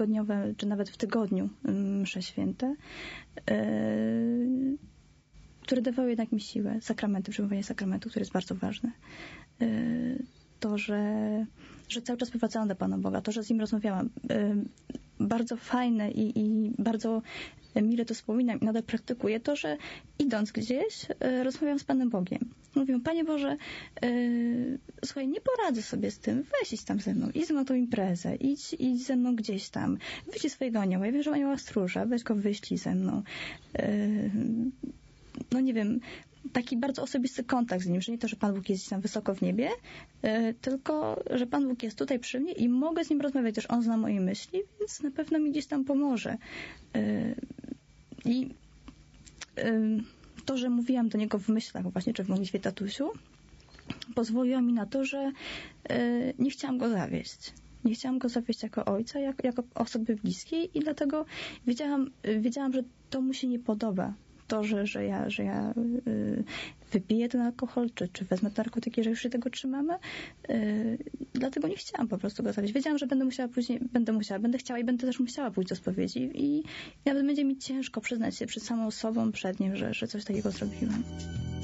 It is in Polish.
cotygodniowe, czy nawet w tygodniu msze święte, które dawały jednak mi siłę. Sakramenty, przyjmowanie sakramentu, które jest bardzo ważne. To, że cały czas powracałam do Pana Boga, to, że z Nim rozmawiałam. Bardzo fajne i bardzo mile to wspominam i nadal praktykuję to, że idąc gdzieś, rozmawiam z Panem Bogiem. Mówię, Panie Boże, słuchaj, nie poradzę sobie z tym, weź idź tam ze mną, idź ze mną na tą imprezę, idź ze mną gdzieś tam, wyślij swojego anioła, ja wiem, że anioła stróża, weź go wyślij ze mną. No nie wiem, taki bardzo osobisty kontakt z Nim, że nie to, że Pan Bóg jest tam wysoko w niebie, tylko, że Pan Bóg jest tutaj przy mnie i mogę z Nim rozmawiać, też On zna moje myśli, więc na pewno mi gdzieś tam pomoże. I to, że mówiłam do Niego w myślach właśnie, czy w modlitwie Tatusiu, pozwoliło mi na to, że nie chciałam Go zawieść. Nie chciałam Go zawieść jako ojca, jako osoby bliskiej i dlatego wiedziałam, że to Mu się nie podoba. To, że ja wypiję ten alkohol, czy wezmę te narkotyki, że już się tego trzymamy. Dlatego nie chciałam po prostu go zawieść. Wiedziałam, że będę chciała i będę też musiała pójść do spowiedzi i nawet będzie mi ciężko przyznać się przed samą sobą, przed Nim, że coś takiego zrobiłam.